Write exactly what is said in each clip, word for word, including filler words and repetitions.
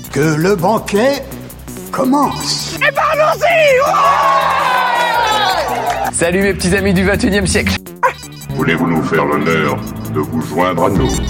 que le banquet commence. Eh ben allons-y! Ouais! Salut mes petits amis du vingt et unième siècle. Voulez-vous nous faire l'honneur de vous joindre à nous?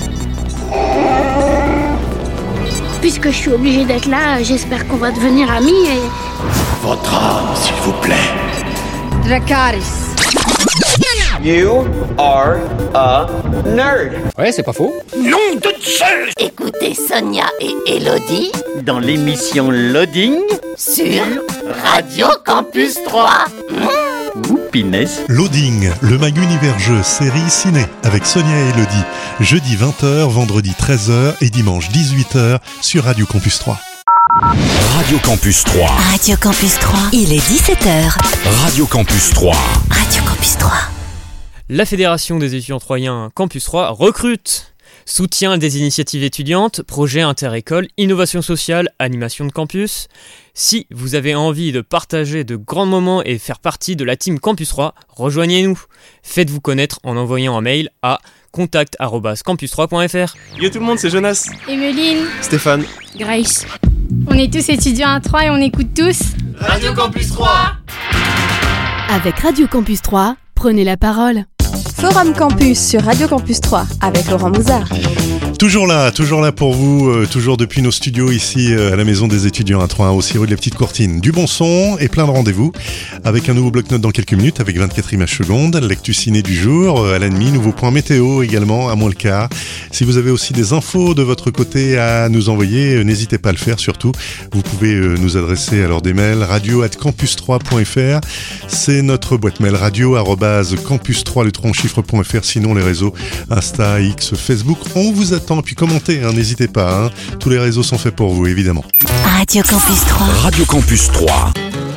Puisque je suis obligée d'être là, j'espère qu'on va devenir amis et... Votre âme, s'il vous plaît. Dracarys. You are a nerd. Ouais, c'est pas faux. Nom de Zeus! Écoutez Sonia et Elodie dans l'émission Loading sur Radio Campus trois. Mmh. Oupiness. Loading, le mag univers jeu série ciné avec Sonia et Elodie. Jeudi vingt heures, vendredi treize heures et dimanche dix-huit heures sur Radio Campus trois. Radio Campus trois. Radio Campus trois. Il est dix-sept heures. Radio Campus trois. Radio Campus trois. La Fédération des étudiants troyens Campus trois recrute. Soutien des initiatives étudiantes, projets inter-écoles, innovation sociale, animation de campus. Si vous avez envie de partager de grands moments et faire partie de la team Campus trois, rejoignez-nous. Faites-vous connaître en envoyant un mail à contact arobase campus trois point f r. Yo tout le monde, c'est Jonas, Emeline, Stéphane, Grace. On est tous étudiants à Troyes et on écoute tous Radio Campus trois. Avec Radio Campus trois, prenez la parole. Forum Campus sur Radio Campus trois avec Laurent Mouzard. Toujours là, toujours là pour vous, euh, toujours depuis nos studios ici euh, à la maison des étudiants à Troyes, aussi rue de la Petite Courtine. Du bon son et plein de rendez-vous avec un nouveau bloc-notes dans quelques minutes avec vingt-quatre images secondes, l'actu ciné du jour, euh, à l'ennemi, nouveau point météo également à moins le quart. Si vous avez aussi des infos de votre côté à nous envoyer, euh, n'hésitez pas à le faire surtout. Vous pouvez euh, nous adresser alors des mails radio arobase campus trois point f r. C'est notre boîte mail radio arobase campus trois le tronc chiffre point f r. Sinon les réseaux Insta, X, Facebook, on vous attend. Puis commentez, hein, n'hésitez pas, hein. Tous les réseaux sont faits pour vous, évidemment. Radio Campus trois. Radio Campus trois.